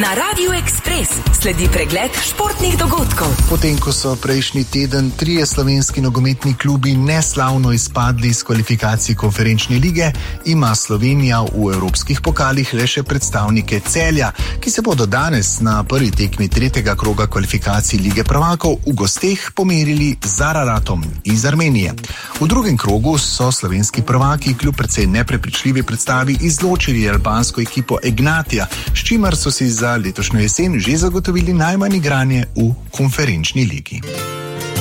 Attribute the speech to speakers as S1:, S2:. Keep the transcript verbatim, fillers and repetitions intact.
S1: Na Radiu Ekspres sledi pregled športnih dogodkov.
S2: Potem, ko so prejšnji teden trije slovenski nogometni klubi neslavno izpadli iz kvalifikacij konferenčne lige, ima Slovenija v evropskih pokalih le še predstavnike Celja, ki se bodo danes na prvi tekmi tretjega kroga kvalifikacij Lige prvakov v gosteh pomerili z Araratom iz Armenije. V drugem krogu so slovenski prvaki kljub precej neprepričljivi predstavi izločili albansko ekipo Ignatija, s čimer so si za letošnjo jesen že zagotovili najmanj igranje v konferenčni ligi.